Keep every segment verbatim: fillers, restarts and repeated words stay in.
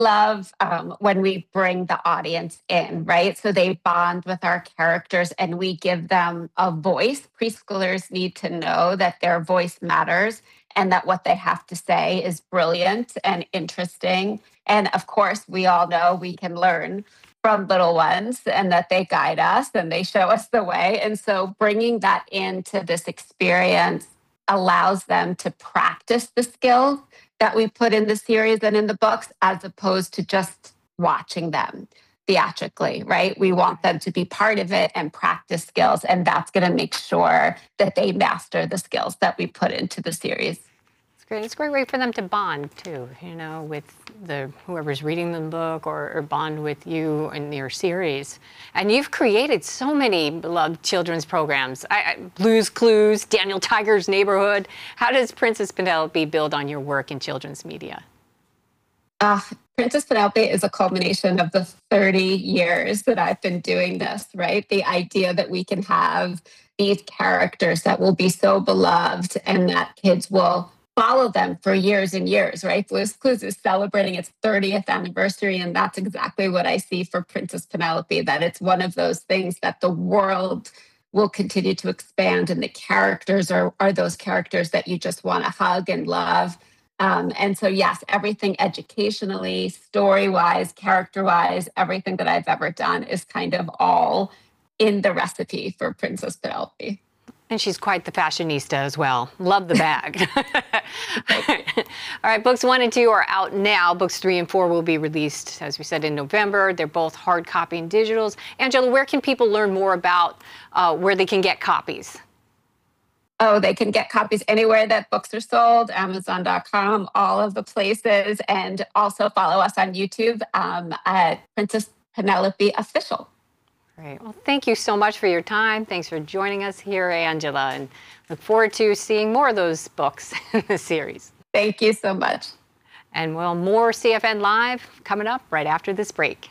love um, when we bring the audience in, right? So they bond with our characters and we give them a voice. Preschoolers need to know that their voice matters and that what they have to say is brilliant and interesting. And of course, we all know we can learn from little ones and that they guide us and they show us the way. And so bringing that into this experience allows them to practice the skills that we put in the series and in the books, as opposed to just watching them theatrically, right? We want them to be part of it and practice skills, and that's going to make sure that they master the skills that we put into the series. It's great. It's a great way for them to bond too, you know, with the whoever's reading the book, or, or bond with you and your series. And you've created so many beloved children's programs. I, I, Blue's Clues, Daniel Tiger's Neighborhood. How does Princess Penelope build on your work in children's media? Uh, Princess Penelope is a culmination of the thirty years that I've been doing this, right? The idea that we can have these characters that will be so beloved and that kids will follow them for years and years, right? Blue's Clues is celebrating its thirtieth anniversary, and that's exactly what I see for Princess Penelope, that it's one of those things that the world will continue to expand, and the characters are, are those characters that you just want to hug and love. Um, and so, yes, everything educationally, story-wise, character-wise, everything that I've ever done is kind of all in the recipe for Princess Penelope. And she's quite the fashionista as well. Love the bag. All right, books one and two are out now. Books three and four will be released, as we said, in November. They're both hard copy and digitals. Angela, where can people learn more about uh, where they can get copies? Oh, they can get copies anywhere that books are sold, Amazon dot com, all of the places, and also follow us on YouTube um, at Princess Penelope Official. Great. Well, thank you so much for your time. Thanks for joining us here, Angela, and look forward to seeing more of those books in the series. Thank you so much. And well, more C F N Live coming up right after this break.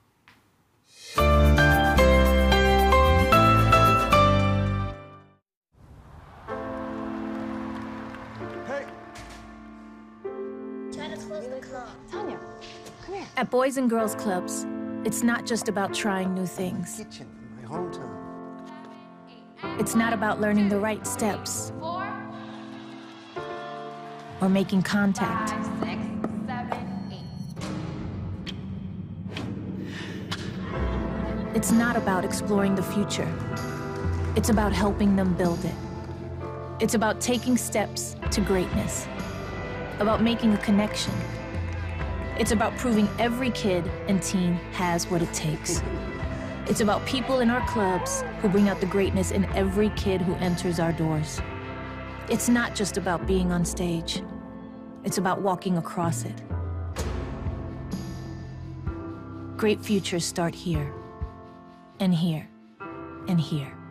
At Boys and Girls Clubs, it's not just about trying new things. Kitchen in my hometown. It's not about learning the right steps or making contact. Five, six, seven, eight. It's not about exploring the future. It's about helping them build it. It's about taking steps to greatness, about making a connection. It's about proving every kid and teen has what it takes. It's about people in our clubs who bring out the greatness in every kid who enters our doors. It's not just about being on stage. It's about walking across it. Great futures start here, and here, and here.